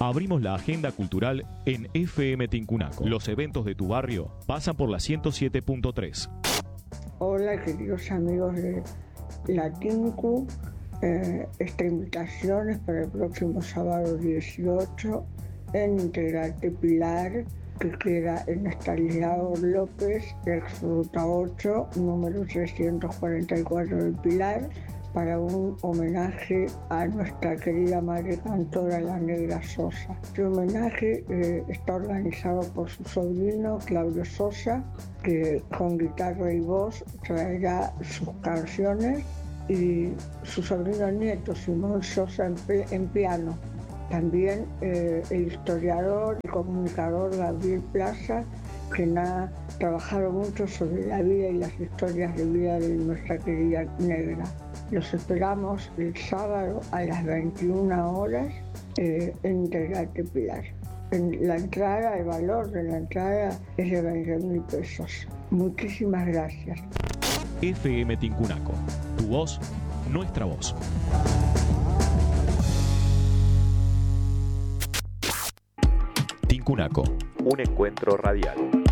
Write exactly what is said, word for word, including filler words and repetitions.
Abrimos la agenda cultural en F M Tincunaco. Los eventos de tu barrio pasan por la ciento siete punto tres. Hola, queridos amigos de la Tinku. Eh, esta invitación es para el próximo sábado dieciocho en Integrarte Pilar, que queda en Estanislao López, ex Ruta ocho, número trescientos cuarenta y cuatro del Pilar, para un homenaje a nuestra querida madre cantora, la Negra Sosa. Este homenaje eh, está organizado por su sobrino, Claudio Sosa, que con guitarra y voz traerá sus canciones, y su sobrino nieto, Simón Sosa, en, en piano. También eh, el historiador y comunicador Gabriel Plaza, quien ha trabajado mucho sobre la vida y las historias de vida de nuestra querida Negra. Los esperamos el sábado a las veintiuna horas eh, en Integrarte Pilar. En la entrada, el valor de la entrada es de veinte mil pesos. Muchísimas gracias. F M Tincunaco, tu voz, nuestra voz. Tincunaco, un encuentro radial.